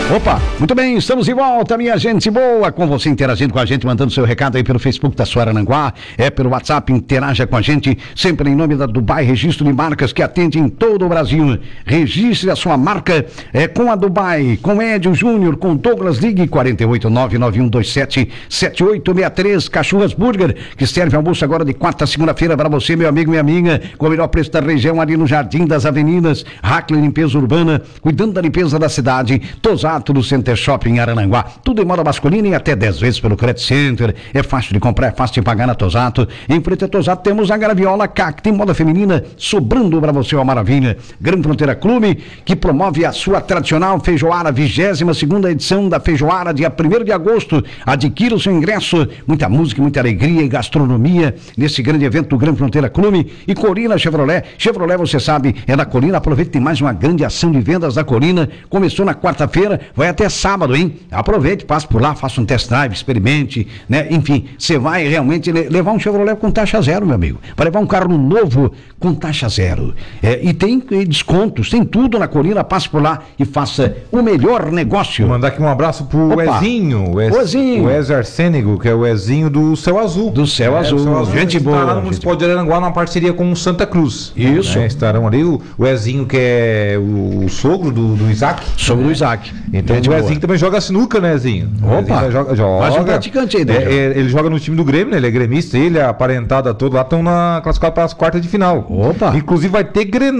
Opa, muito bem, estamos de volta, minha gente boa, com você interagindo com a gente, mandando seu recado aí pelo Facebook da sua Arananguá, pelo WhatsApp, interaja com a gente, sempre em nome da Dubai Registro de Marcas, que atende em todo o Brasil. Registre a sua marca com a Dubai, com Edio Júnior, com Douglas, ligue 48991277863, Cachorras Burger, que serve almoço agora de quarta a segunda-feira para você, meu amigo, minha amiga, com o melhor preço da região, ali no Jardim das Avenidas. Hackler Limpeza Urbana, cuidando da limpeza da cidade. Tosato no Center Shopping em Arananguá, tudo em moda masculina e até 10 vezes pelo Credit Center. É fácil de comprar, é fácil de pagar na Tosato. Em Preto Tosato temos a Graviola Cacta em moda feminina, sobrando para você uma maravilha. Gran Fronteira Clube, que promove a sua tradicional feijoada, 22ª edição da feijoada, dia 1º de agosto. Adquira o seu ingresso, muita música, muita alegria e gastronomia nesse grande evento do Gran Fronteira Clube. E Corina Chevrolet, você sabe, é da Corina. Aproveite, tem mais uma grande ação de vendas da Corina, começou na quarta-feira, vai até sábado, hein? Aproveite, passe por lá, faça um test drive, experimente, né? Enfim, você vai realmente levar um Chevrolet com taxa zero, meu amigo. Vai levar um carro novo com taxa zero. E tem descontos, tem tudo na Corina, passe por lá e faça o melhor negócio. Vou mandar aqui um abraço pro Ezinho. O Ezer Arsênigo, que é o Ezinho do Céu Azul. Do Céu Azul. Gente boa. Está lá no Municipal de Arananguá, numa parceria com o Santa Cruz. Isso. Né? Estarão ali o Ezinho, que é o sogro do Isaac. Sogro do Isaac. Então o Ezinho também joga sinuca, né, Ezinho? Opa! Joga. Mais um praticante aí, né? Ele joga no time do Grêmio, né? Ele é gremista, ele, a parentada toda lá estão classificados para as quartas de final. Opa! Inclusive vai ter Grenal